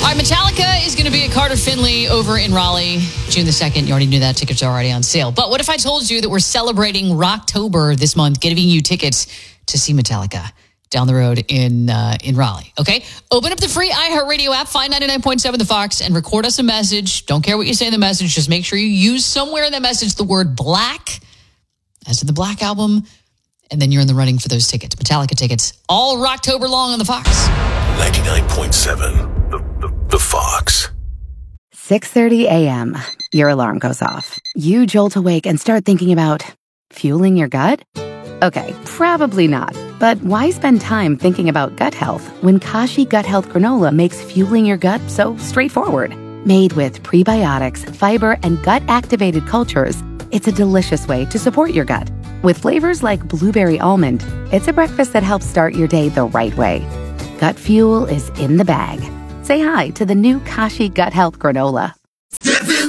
All right, Metallica is going to be at Carter Finley over in Raleigh, June the 2nd. You already knew that. Tickets are already on sale. But what if I told you that we're celebrating Rocktober this month, giving you tickets to see Metallica down the road in Raleigh, okay? Open up the free iHeartRadio app, find 99.7 The Fox, and record us a message. Don't care what you say in the message. Just make sure you use somewhere in the message the word black, as in the Black Album, and then you're in the running for those tickets. Metallica tickets, all Rocktober long on The Fox. 99.7 The Fox. 6:30 a.m. Your alarm goes off. You jolt awake and start thinking about fueling your gut? Okay, probably not. But why spend time thinking about gut health when Kashi Gut Health Granola makes fueling your gut so straightforward? Made with prebiotics, fiber, and gut-activated cultures, it's a delicious way to support your gut. With flavors like blueberry almond, it's a breakfast that helps start your day the right way. Gut fuel is in the bag. Say hi to the new Kashi Gut Health Granola.